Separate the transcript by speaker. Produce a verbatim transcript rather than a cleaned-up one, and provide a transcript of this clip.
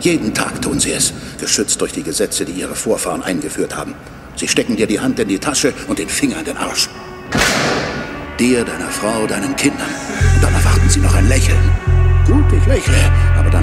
Speaker 1: Jeden Tag tun sie es, geschützt durch die Gesetze, die ihre Vorfahren eingeführt haben. Sie stecken dir die Hand in die Tasche und den Finger in den Arsch. Dir, deiner Frau, deinen Kindern. Und dann erwarten sie noch ein Lächeln. Gut, ich lächle, aber dann